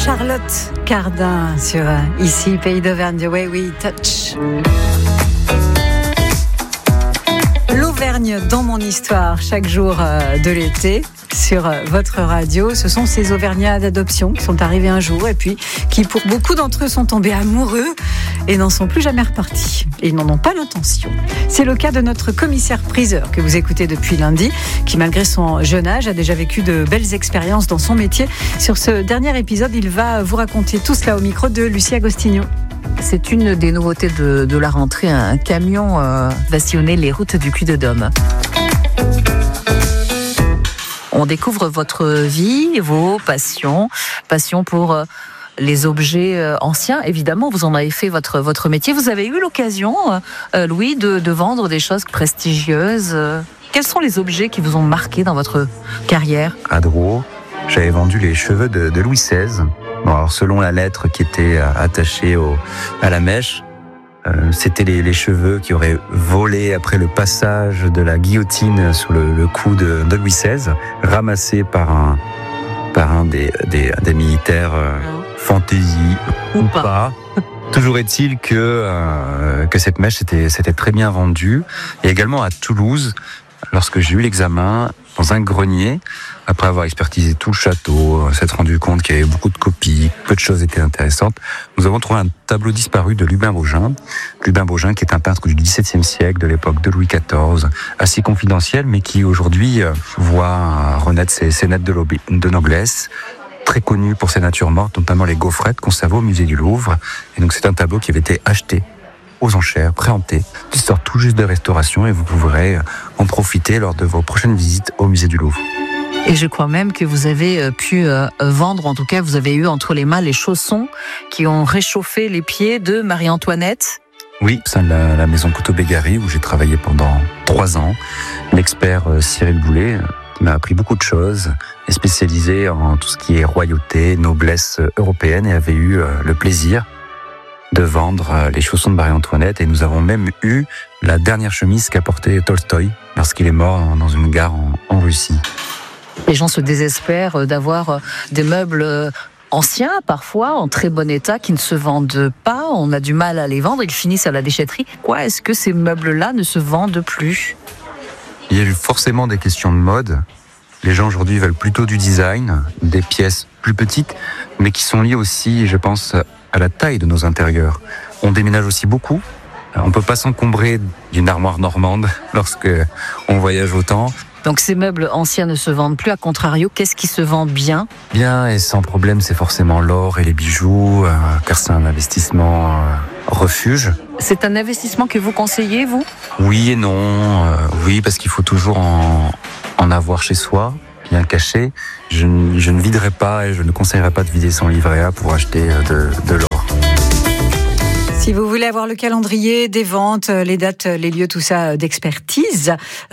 Charlotte Cardin sur ici Pays d'Auvergne, The Way We Touch. L'Auvergne dans mon histoire, chaque jour de l'été sur votre radio. Ce sont ces Auvergnats d'adoption qui sont arrivés un jour et puis qui, pour beaucoup d'entre eux, sont tombés amoureux et n'en sont plus jamais repartis. Et ils n'en ont pas l'intention. C'est le cas de notre commissaire-priseur que vous écoutez depuis lundi, qui, malgré son jeune âge, a déjà vécu de belles expériences dans son métier. Sur ce dernier épisode, il va vous raconter tout cela au micro de Lucie Agostinho. C'est une des nouveautés de la rentrée. Un camion va sillonner les routes du Puy-de-Dôme. On découvre votre vie, vos passion pour les objets anciens. Évidemment, vous en avez fait votre métier. Vous avez eu l'occasion, Louis, de vendre des choses prestigieuses. Quels sont les objets qui vous ont marqué dans votre carrière ? À Drouot, j'avais vendu les cheveux de Louis XVI. Bon, alors selon la lettre qui était attachée à la mèche, c'était les cheveux qui auraient volé après le passage de la guillotine sur le cou de Louis XVI, ramassés par un des militaires fantaisie ou pas. Toujours est-il que cette mèche c'était très bien vendue. Et également à Toulouse, lorsque j'ai eu l'examen dans un grenier, après avoir expertisé tout le château, s'être rendu compte qu'il y avait beaucoup de copies, peu de choses étaient intéressantes, nous avons trouvé un tableau disparu de Lubin Bogin. Lubin Bogin, qui est un peintre du XVIIe siècle, de l'époque de Louis XIV, assez confidentiel, mais qui aujourd'hui voit renaître ses lettres de noblesse, très connu pour ses natures mortes, notamment les gaufrettes conservées au musée du Louvre. Et donc c'est un tableau qui avait été acheté aux enchères, préempté, qui sort tout juste de restauration, et vous pourrez en profiter lors de vos prochaines visites au musée du Louvre. Et je crois même que vous avez pu vendre, en tout cas vous avez eu entre les mains les chaussons qui ont réchauffé les pieds de Marie-Antoinette. Oui, au sein de la maison Couteau-Bégari, où j'ai travaillé pendant 3 ans. L'expert Cyril Boulet, qui m'a appris beaucoup de choses, est spécialisé en tout ce qui est royauté, noblesse européenne, et avait eu le plaisir de vendre les chaussons de Marie-Antoinette. Et nous avons même eu la dernière chemise qu'a portée Tolstoï lorsqu'il est mort dans une gare en Russie. Les gens se désespèrent d'avoir des meubles anciens, parfois en très bon état, qui ne se vendent pas. On a du mal à les vendre, ils finissent à la déchetterie. Pourquoi est-ce que ces meubles-là ne se vendent plus ? Il y a eu forcément des questions de mode. Les gens aujourd'hui veulent plutôt du design, des pièces plus petites, mais qui sont liées aussi, je pense, à la taille de nos intérieurs. On déménage aussi beaucoup. On ne peut pas s'encombrer d'une armoire normande lorsque on voyage autant. Donc ces meubles anciens ne se vendent plus. À contrario, qu'est-ce qui se vend bien ? Bien et sans problème, c'est forcément l'or et les bijoux, car c'est un investissement refuge. C'est un investissement que vous conseillez, vous ? Oui et non. Oui, parce qu'il faut toujours en avoir chez soi, bien caché. Je ne viderai pas et je ne conseillerais pas de vider son livret A pour acheter de l'or. Si vous voulez avoir le calendrier des ventes, les dates, les lieux, tout ça d'expertise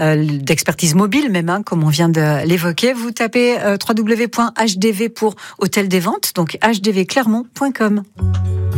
mobile même, comme on vient de l'évoquer, vous tapez www.hdv pour Hôtel des Ventes, donc hdvclermont.com.